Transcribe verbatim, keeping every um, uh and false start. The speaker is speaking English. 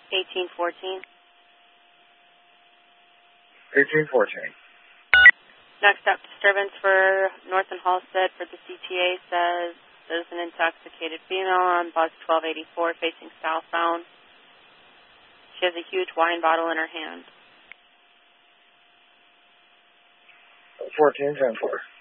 eighteen fourteen. eighteen fourteen. Next up, disturbance for North and Halstead for the C T A says there's an intoxicated female on bus twelve eighty-four facing southbound. She has a huge wine bottle in her hand. fourteen ten four.